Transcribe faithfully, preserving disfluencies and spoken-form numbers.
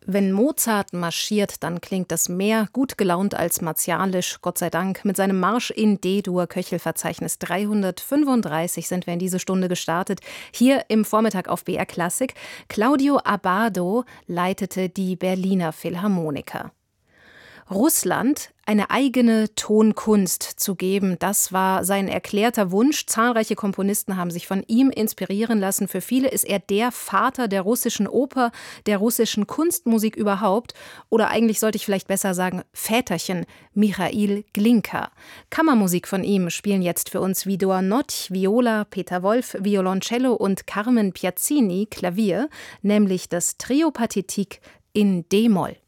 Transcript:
Wenn Mozart marschiert, dann klingt das mehr gut gelaunt als martialisch, Gott sei Dank. Mit seinem Marsch in D-Dur, Köchelverzeichnis dreihundertfünfunddreißig, sind wir in diese Stunde gestartet. Hier im Vormittag auf B R Klassik. Claudio Abbado leitete die Berliner Philharmoniker. Russland eine eigene Tonkunst zu geben, das war sein erklärter Wunsch. Zahlreiche Komponisten haben sich von ihm inspirieren lassen. Für viele ist er der Vater der russischen Oper, der russischen Kunstmusik überhaupt. Oder eigentlich sollte ich vielleicht besser sagen, Väterchen Michail Glinka. Kammermusik von ihm spielen jetzt für uns Widor Notch, Viola, Peter Wolf, Violoncello und Carmen Piazzini, Klavier, nämlich das Trio Pathétique in D-Moll.